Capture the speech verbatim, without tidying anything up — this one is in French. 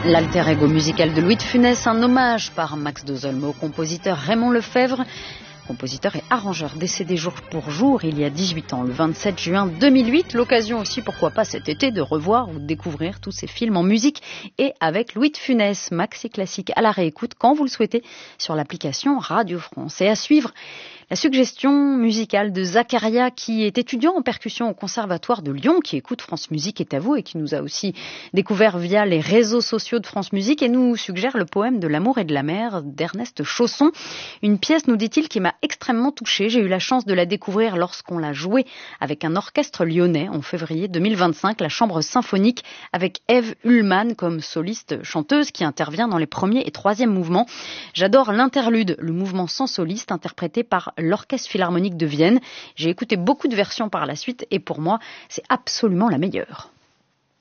L'alter ego musical de Louis de Funès, un hommage par Max Dozolme au compositeur Raymond Lefebvre, compositeur et arrangeur décédé jour pour jour il y a dix-huit ans, le vingt-sept juin deux mille huit. L'occasion aussi, pourquoi pas cet été, de revoir ou de découvrir tous ces films en musique et avec Louis de Funès. Maxi Classique à la réécoute quand vous le souhaitez sur l'application Radio France. Et à suivre, la suggestion musicale de Zacharia, qui est étudiant en percussion au Conservatoire de Lyon, qui écoute France Musique est à vous et qui nous a aussi découvert via les réseaux sociaux de France Musique et nous suggère le poème de l'amour et de la mer d'Ernest Chausson. Une pièce, nous dit-il, qui m'a extrêmement touchée. J'ai eu la chance de la découvrir lorsqu'on l'a jouée avec un orchestre lyonnais en février deux mille vingt-cinq, la Chambre Symphonique, avec Ève Ullmann comme soliste chanteuse qui intervient dans les premiers et troisième mouvements. J'adore l'interlude, le mouvement sans soliste, interprété par l'Orchestre Philharmonique de Vienne. J'ai écouté beaucoup de versions par la suite et pour moi, c'est absolument la meilleure.